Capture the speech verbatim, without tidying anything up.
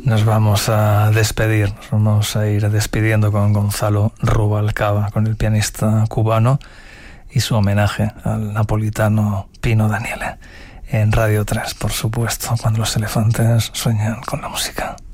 Nos vamos a despedir, nos vamos a ir despidiendo con Gonzalo Rubalcaba, con el pianista cubano y su homenaje al napolitano Pino Daniele. En Radio tres, por supuesto, cuando los elefantes sueñan con la música.